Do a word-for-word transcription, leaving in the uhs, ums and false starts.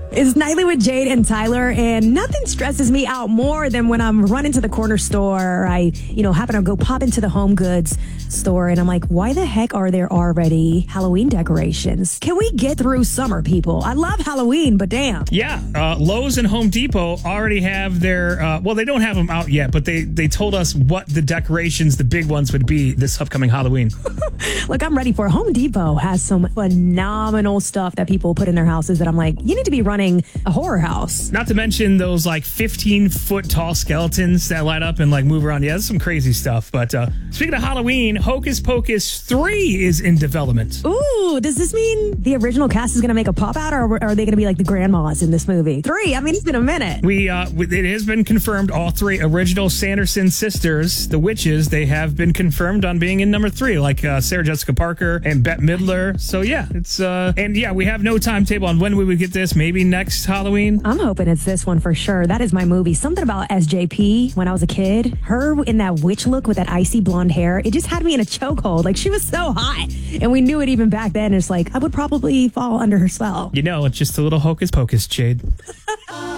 It's Nightly with Jade and Tyler, and nothing stresses me out more than when I'm running to the corner store. I, you know, happen to go pop into the home goods store, and I'm like, why the heck are there already Halloween decorations? Can we get through summer, people? I love Halloween, but damn. Yeah, uh, Lowe's and Home Depot already have their, uh, well, they don't have them out yet, but they, they told us what the decorations, the big ones, would be this upcoming Halloween. Look, I'm ready for it. Home Depot has some phenomenal stuff that people put in their houses that I'm like, you need to be running a horror house. Not to mention those like fifteen foot tall skeletons that light up and like move around. Yeah, that's some crazy stuff. But uh, speaking of Halloween, Hocus Pocus three is in development. Ooh, does this mean the original cast is going to make a pop out, or are they going to be like the grandmas in this movie? Three, I mean, it's been a minute. We, uh, it has been confirmed all three original Sanderson sisters, the witches, they have been confirmed on being in number three, like uh, Sarah Jessica Parker and Bette Midler. So yeah, it's, uh, and yeah, we have no timetable on when we would get this. Maybe next Halloween. I'm hoping it's this one for sure. That is my movie. Something about S J P when I was a kid. Her in that witch look with that icy blonde hair. It just had me in a chokehold. Like, she was so hot. And we knew it even back then. It's like, I would probably fall under her spell. You know, it's just a little hocus pocus, Jade.